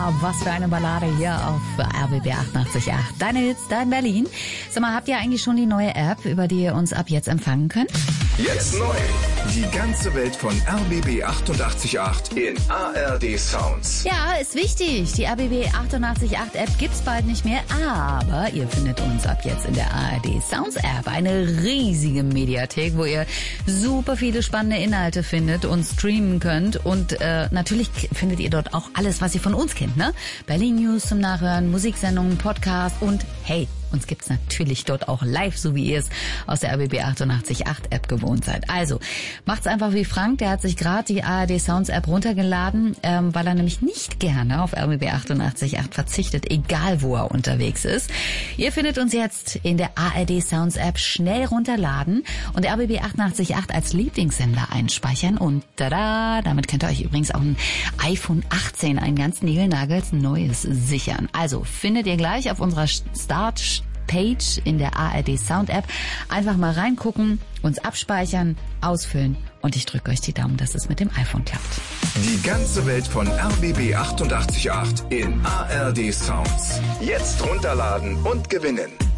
was für eine Ballade hier auf RBB 88.8. Deine Hits, dein Berlin. Sag mal, habt ihr eigentlich schon die neue App, über die ihr uns ab jetzt empfangen könnt? Jetzt neu. Die ganze Welt von RBB 88.8 in ARD Sounds. Ja, ist wichtig. Die RBB 88.8 App gibt's bald nicht mehr, aber ihr findet uns ab jetzt in der ARD Sounds App. Eine riesige Mediathek, wo ihr super viele spannende Inhalte findet und streamen könnt. Und natürlich findet ihr dort auch alles, was ihr von uns kennt, ne? Berlin News zum Nachhören, Musiksendungen, Podcast und hey, uns gibt's natürlich dort auch live, so wie ihr es aus der RBB 88.8 App gewohnt seid. Also, macht's einfach wie Frank, der hat sich gerade die ARD Sounds App runtergeladen, weil er nämlich nicht gerne auf RBB 88.8 verzichtet, egal wo er unterwegs ist. Ihr findet uns jetzt in der ARD Sounds App, schnell runterladen und RBB 88.8 als Lieblingssender einspeichern und tada, damit könnt ihr euch übrigens auch ein iPhone 18, ein ganz niegelnagels neues sichern. Also, findet ihr gleich auf unserer Start-Page in der ARD Sound App. Einfach mal reingucken, uns abspeichern, ausfüllen und ich drücke euch die Daumen, dass es mit dem iPhone klappt. Die ganze Welt von RBB 88.8 in ARD Sounds. Jetzt runterladen und gewinnen.